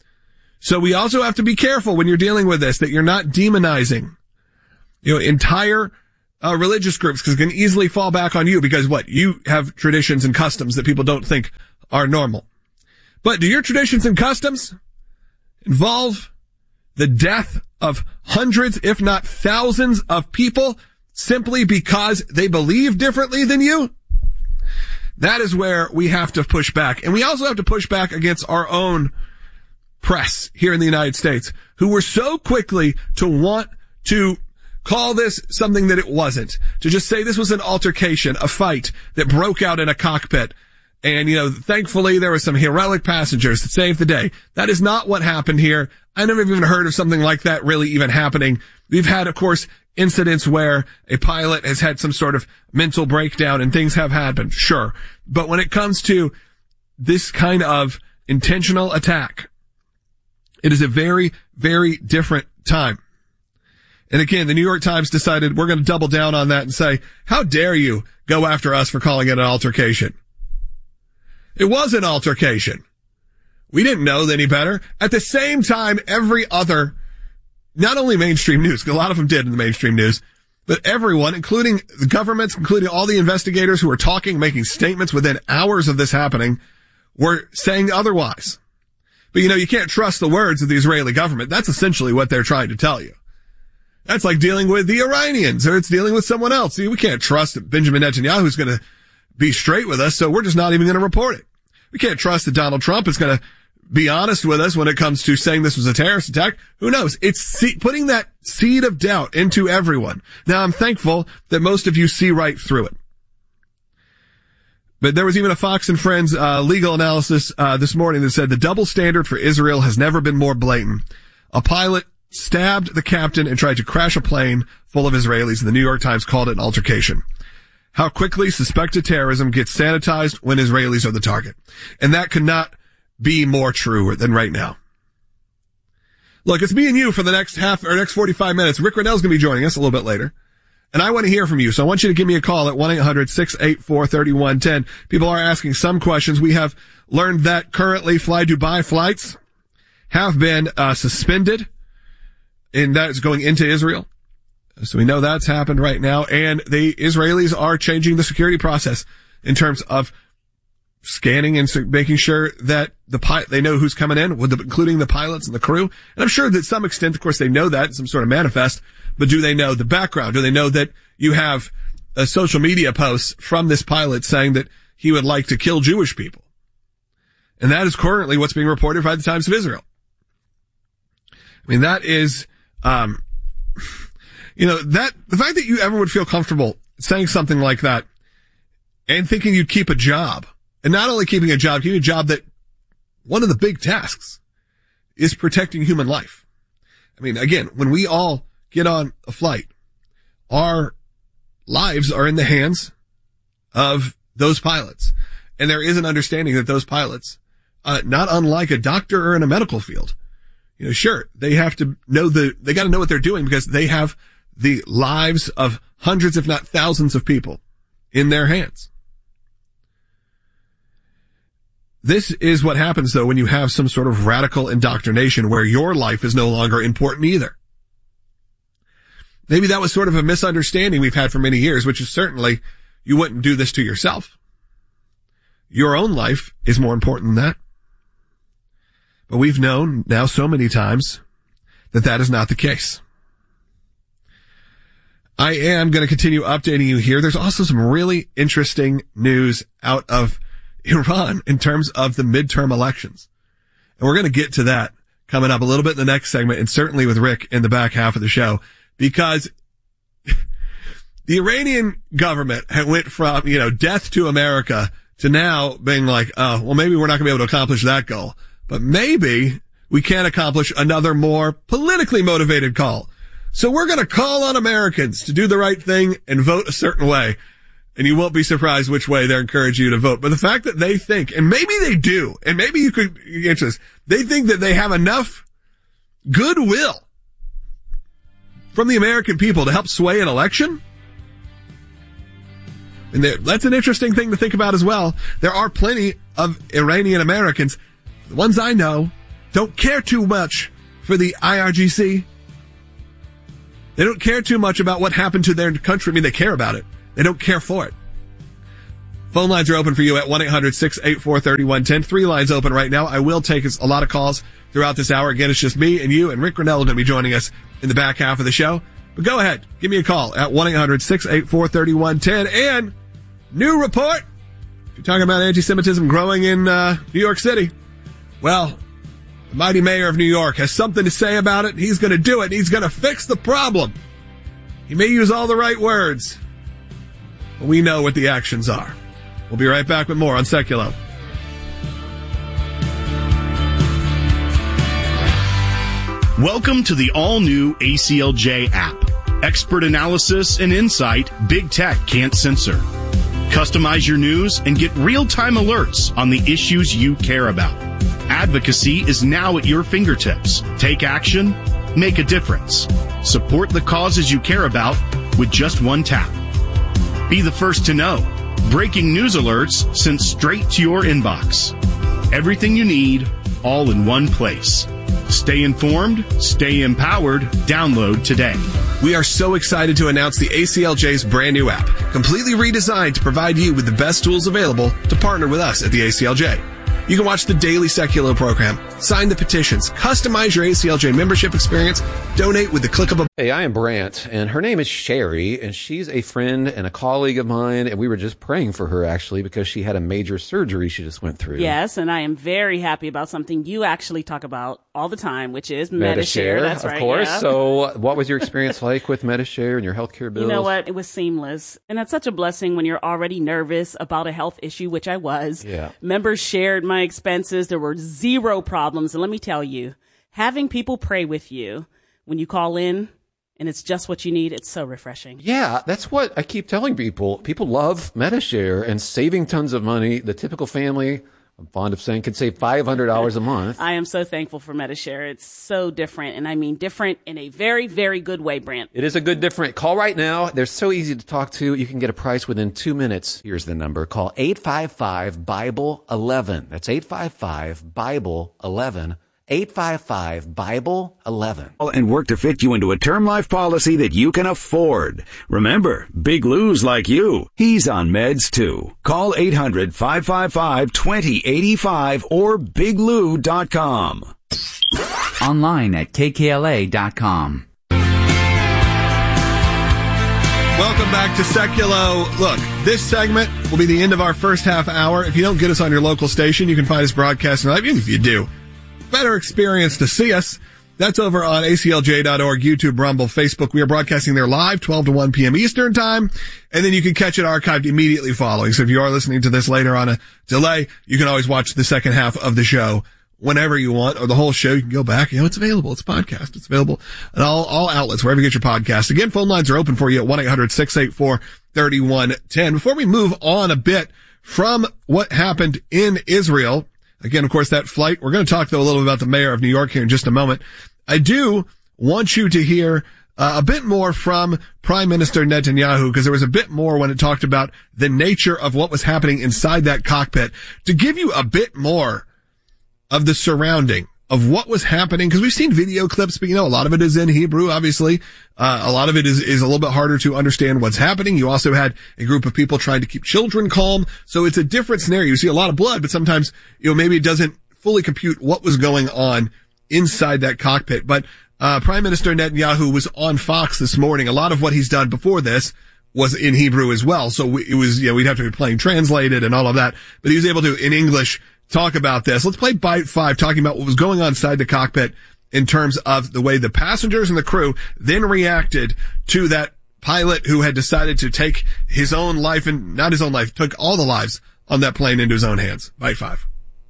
So we also have to be careful when you're dealing with this, that you're not demonizing, you know, entire uh, religious groups, because it can easily fall back on you because what? You have traditions and customs that people don't think are normal. But do your traditions and customs involve the death of hundreds, if not thousands of people simply because they believe differently than you? That is where we have to push back. And we also have to push back against our own press here in the United States, who were so quickly to want to call this something that it wasn't, to just say this was an altercation, a fight that broke out in a cockpit. And, you know, thankfully there were some heroic passengers that saved the day. That is not what happened here. I never even heard of something like that really even happening. We've had, of course, incidents where a pilot has had some sort of mental breakdown and things have happened, sure. But when it comes to this kind of intentional attack, it is a very, very different time. And again, the New York Times decided we're going to double down on that and say, how dare you go after us for calling it an altercation? It was an altercation. We didn't know any better. At the same time, every other, not only mainstream news, because a lot of them did in the mainstream news, but everyone, including the governments, including all the investigators who were talking, making statements within hours of this happening, were saying otherwise. But you know, you can't trust the words of the Israeli government. That's essentially what they're trying to tell you. That's like dealing with the Iranians, or it's dealing with someone else. See, we can't trust that Benjamin Netanyahu is going to be straight with us, so we're just not even going to report it. We can't trust that Donald Trump is going to be honest with us when it comes to saying this was a terrorist attack. Who knows? It's see- putting that seed of doubt into everyone. Now, I'm thankful that most of you see right through it. But there was even a Fox and Friends uh, legal analysis uh, this morning that said the double standard for Israel has never been more blatant. A pilot stabbed the captain and tried to crash a plane full of Israelis, and the New York Times called it an altercation. How quickly suspected terrorism gets sanitized when Israelis are the target. And that could not be more true than right now. Look, it's me and you for the next half or next forty-five minutes. Rick Riddell's going to be joining us a little bit later. And I want to hear from you. So I want you to give me a call at one eight hundred six eight four three one one zero. People are asking some questions. We have learned that currently Fly Dubai flights have been uh, suspended, and that is going into Israel. So we know that's happened right now. And the Israelis are changing the security process in terms of scanning and making sure that the pi- they know who's coming in, with the, including the pilots and the crew. And I'm sure that to some extent, of course, they know that, some sort of manifest. But do they know the background? Do they know that you have a social media posts from this pilot saying that he would like to kill Jewish people? And that is currently what's being reported by the Times of Israel. I mean, that is, um, you know, that, the fact that you ever would feel comfortable saying something like that and thinking you'd keep a job, and not only keeping a job, keeping a job that one of the big tasks is protecting human life. I mean, again, when we all get on a flight, our lives are in the hands of those pilots. And there is an understanding that those pilots, uh, not unlike a doctor or in a medical field, you know, sure, they have to know the, they got to know what they're doing because they have the lives of hundreds, if not thousands of people in their hands. This is what happens though when you have some sort of radical indoctrination where your life is no longer important either. Maybe that was sort of a misunderstanding we've had for many years, which is certainly you wouldn't do this to yourself. Your own life is more important than that. But we've known now so many times that that is not the case. I am going to continue updating you here. There's also some really interesting news out of Iran in terms of the midterm elections. And we're going to get to that coming up a little bit in the next segment, and certainly with Rick in the back half of the show, because the Iranian government had went from, you know, death to America to now being like, oh, well, maybe we're not going to be able to accomplish that goal. But maybe we can accomplish another more politically motivated call. So we're going to call on Americans to do the right thing and vote a certain way. And you won't be surprised which way they're encouraging you to vote. But the fact that they think, and maybe they do, and maybe you could answer this, they think that they have enough goodwill from the American people to help sway an election. And that's an interesting thing to think about as well. There are plenty of Iranian Americans, the ones I know, don't care too much for the I R G C. They don't care too much about what happened to their country. I mean, they care about it. They don't care for it. Phone lines are open for you at one eight hundred six eight four three one one zero. Three lines open right now. I will take a lot of calls throughout this hour. Again, it's just me and you, and Rick Grenell is going to be joining us in the back half of the show. But go ahead. Give me a call at one eight hundred six eight four three one one zero. And new report. If you're talking about anti-Semitism growing in uh, New York City, well, the mighty mayor of New York has something to say about it. He's going to do it. He's going to fix the problem. He may use all the right words, but we know what the actions are. We'll be right back with more on Seculo. Welcome to the all-new A C L J app. Expert analysis and insight big tech can't censor. Customize your news and get real-time alerts on the issues you care about. Advocacy is now at your fingertips. Take action, make a difference. Support the causes you care about with just one tap. Be the first to know. Breaking news alerts sent straight to your inbox. Everything you need, all in one place. Stay informed, stay empowered. Download today. We are so excited to announce the A C L J's brand new app, completely redesigned to provide you with the best tools available to partner with us at the A C L J. You can watch the daily Seculo program, sign the petitions, customize your A C L J membership experience, donate with the click of a... Hey, I am Brant, and her name is Sherry, and she's a friend and a colleague of mine, and we were just praying for her, actually, because she had a major surgery she just went through. Yes, and I am very happy about something you actually talk about all the time, which is Medi-Share. That's of right, course. yeah. So what was your experience like with Medi-Share and your healthcare bills? You know what? It was seamless. And it's such a blessing when you're already nervous about a health issue, which I was. Yeah. Members shared my expenses. There were zero problems. And let me tell you, having people pray with you when you call in and it's just what you need, it's so refreshing. Yeah, that's what I keep telling people. People love Medi-Share and saving tons of money. The typical family, I'm fond of saying, could save five hundred dollars a month. I am so thankful for Medi-Share. It's so different, and I mean different in a very, very good way, Brant. It is a good different. Call right now. They're so easy to talk to. You can get a price within two minutes. Here's the number. Call eight five five, Bible eleven. That's eight five five, Bible eleven. eight five five, Bible eleven. And work to fit you into a term life policy that you can afford. Remember, Big Lou's like you. He's on meds too. Call eight hundred, five five five, two zero eight five or big lou dot com. Online at k k l a dot com. Welcome back to Seculo. Look, this segment will be the end of our first half hour. If you don't get us on your local station, you can find us broadcasting live. Even if you do, better experience to see us. That's over on A C L J dot org, YouTube, Rumble, Facebook. We are broadcasting there live, twelve to one p.m. Eastern time. And then you can catch it archived immediately following. So if you are listening to this later on a delay, you can always watch the second half of the show whenever you want, or the whole show. You can go back. You know, it's available. It's a podcast. It's available at all, all outlets, wherever you get your podcast. Again, phone lines are open for you at one eight hundred six eight four three one one zero. Before we move on a bit from what happened in Israel, again, of course, that flight. We're going to talk, though, a little bit about the mayor of New York here in just a moment. I do want you to hear uh, a bit more from Prime Minister Netanyahu, because there was a bit more when it talked about the nature of what was happening inside that cockpit, to give you a bit more of the surrounding of what was happening, because we've seen video clips, but, you know, a lot of it is in Hebrew, obviously. Uh, a lot of it is, is a little bit harder to understand what's happening. You also had a group of people trying to keep children calm. So it's a different scenario. You see a lot of blood, but sometimes, you know, maybe it doesn't fully compute what was going on inside that cockpit. But, uh, Prime Minister Netanyahu was on Fox this morning. A lot of what he's done before this was in Hebrew as well. So we, it was, you know, we'd have to be playing translated and all of that. But he was able to, in English, talk about this. Let's play Bite five, talking about what was going on inside the cockpit in terms of the way the passengers and the crew then reacted to that pilot who had decided to take his own life, and not his own life, took all the lives on that plane into his own hands. Bite five.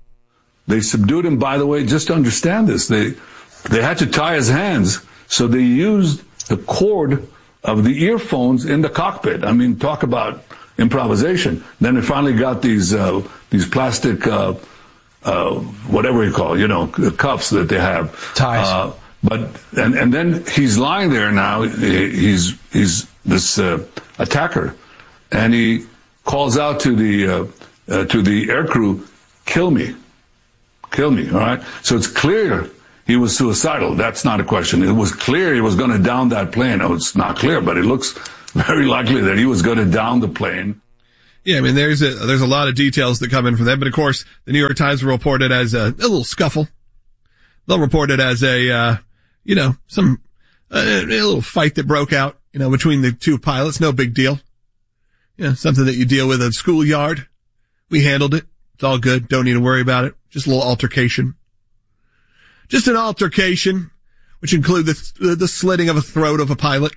They subdued him, by the way, just to understand this. They, they had to tie his hands, so they used the cord of the earphones in the cockpit. I mean, talk about improvisation. Then they finally got these, uh, these plastic, uh, uh, whatever you call it, you know, cuffs that they have. Ties. Uh, but, and, and then he's lying there now. He's, he's this, uh, attacker. And he calls out to the, uh, uh, to the aircrew, kill me. kill me, all right? So it's clear he was suicidal. That's not a question. It was clear he was going to down that plane. Oh, it's not clear, but it looks very likely that he was going to down the plane. Yeah, I mean, there's a, there's a lot of details that come in from that, but of course, the New York Times will report it as a, a little scuffle. They'll report it as a, uh, you know, some, uh, a little fight that broke out, you know, between the two pilots. No big deal. You know, something that you deal with at schoolyard. We handled it. It's all good. Don't need to worry about it. Just a little altercation. Just an altercation, which included the, the slitting of a throat of a pilot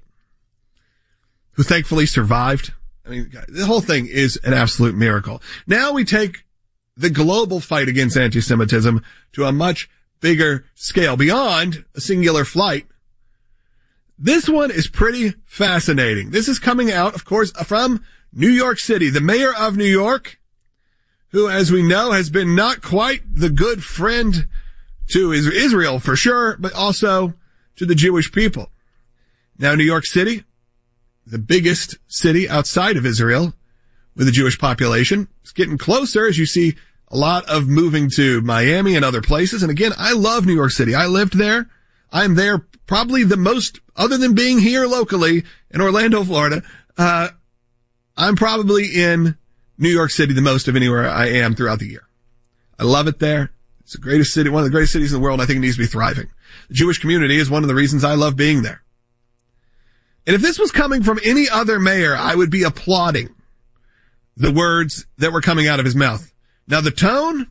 who thankfully survived. I mean, the whole thing is an absolute miracle. Now we take the global fight against anti-Semitism to a much bigger scale beyond a singular flight. This one is pretty fascinating. This is coming out, of course, from New York City. The mayor of New York, who, as we know, has been not quite the good friend to Israel for sure, but also to the Jewish people. Now, New York City, the biggest city outside of Israel with a Jewish population, is getting closer as you see a lot of moving to Miami and other places. And again, I love New York City. I lived there. I'm there probably the most, other than being here locally in Orlando, Florida, uh, I'm probably in New York City the most of anywhere I am throughout the year. I love it there. It's the greatest city, one of the greatest cities in the world, and I think it needs to be thriving. The Jewish community is one of the reasons I love being there. And if this was coming from any other mayor, I would be applauding the words that were coming out of his mouth. Now, the tone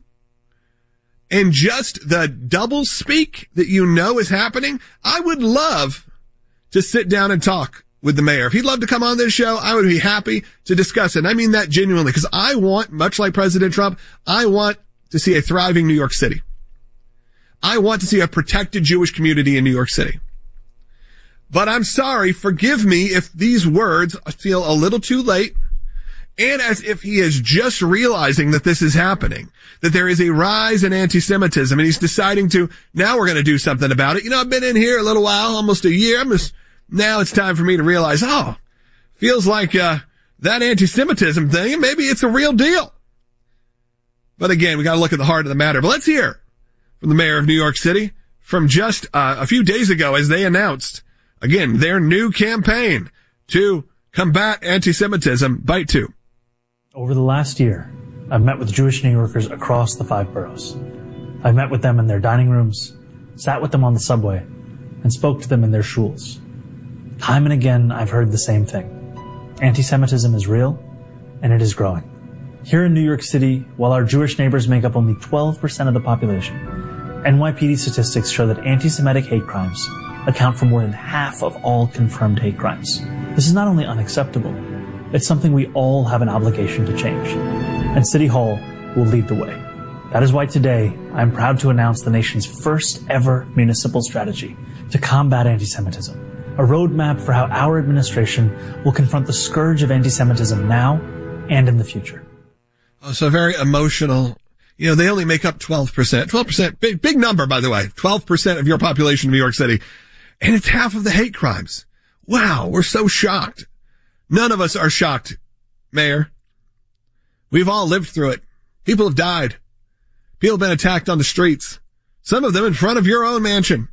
and just the double speak that you know is happening, I would love to sit down and talk with the mayor. If he'd love to come on this show, I would be happy to discuss it. And I mean that genuinely, because I want, much like President Trump, I want to see a thriving New York City. I want to see a protected Jewish community in New York City. But I'm sorry, forgive me if these words feel a little too late, and as if he is just realizing that this is happening, that there is a rise in anti-Semitism, and he's deciding to, now we're going to do something about it. You know, I've been in here a little while, almost a year. I'm just, now it's time for me to realize, oh, feels like uh that anti-Semitism thing, maybe it's a real deal. But again, we got to look at the heart of the matter. But let's hear from the mayor of New York City from just uh, a few days ago as they announced, again, their new campaign to combat anti-Semitism. Bite two. Over the last year, I've met with Jewish New Yorkers across the five boroughs. I've met with them in their dining rooms, sat with them on the subway, and spoke to them in their shuls. Time and again, I've heard the same thing. Anti-Semitism is real, and it is growing. Here in New York City, while our Jewish neighbors make up only twelve percent of the population, N Y P D statistics show that anti-Semitic hate crimes account for more than half of all confirmed hate crimes. This is not only unacceptable, it's something we all have an obligation to change. And City Hall will lead the way. That is why today, I'm proud to announce the nation's first ever municipal strategy to combat anti-Semitism. A roadmap for how our administration will confront the scourge of anti-Semitism now and in the future. Oh, so very emotional. You know, they only make up twelve percent. twelve percent, big, big number, by the way. twelve percent of your population in New York City. And it's half of the hate crimes. Wow, we're so shocked. None of us are shocked, Mayor. We've all lived through it. People have died. People have been attacked on the streets. Some of them in front of your own mansion.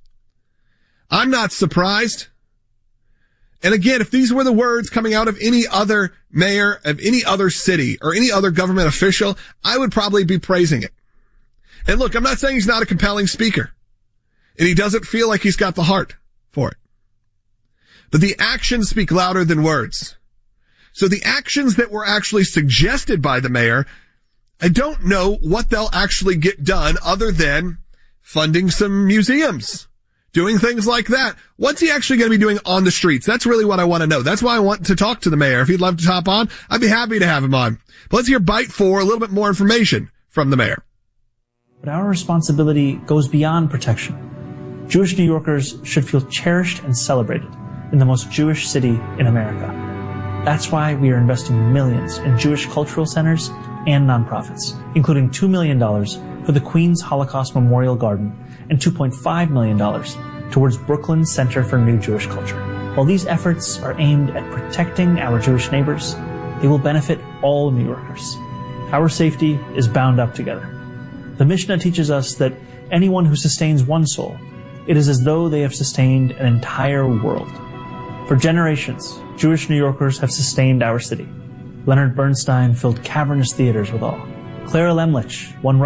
I'm not surprised. And again, if these were the words coming out of any other mayor of any other city or any other government official, I would probably be praising it. And look, I'm not saying he's not a compelling speaker, and he doesn't feel like he's got the heart for it. But the actions speak louder than words. So the actions that were actually suggested by the mayor, I don't know what they'll actually get done other than funding some museums, doing things like that. What's he actually going to be doing on the streets? That's really what I want to know. That's why I want to talk to the mayor. If he'd love to hop on, I'd be happy to have him on. But let's hear bite four, a little bit more information from the mayor. But our responsibility goes beyond protection. Jewish New Yorkers should feel cherished and celebrated in the most Jewish city in America. That's why we are investing millions in Jewish cultural centers and nonprofits, including two million dollars for the Queens Holocaust Memorial Garden and two point five million dollars towards Brooklyn's Center for New Jewish Culture. While these efforts are aimed at protecting our Jewish neighbors, they will benefit all New Yorkers. Our safety is bound up together. The Mishnah teaches us that anyone who sustains one soul, it is as though they have sustained an entire world. For generations, Jewish New Yorkers have sustained our city. Leonard Bernstein filled cavernous theaters with awe. Clara Lemlich won